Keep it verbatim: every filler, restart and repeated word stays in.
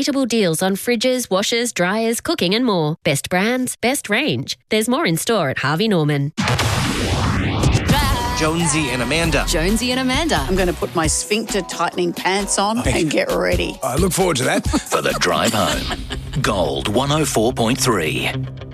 Unbeatable deals on fridges, washers, dryers, cooking and more. Best brands, best range. There's more in store at Harvey Norman. Jonesy and Amanda. Jonesy and Amanda. I'm going to put my sphincter tightening pants on Hey. and get ready. I look forward to that. For the drive home. Gold one oh four point three.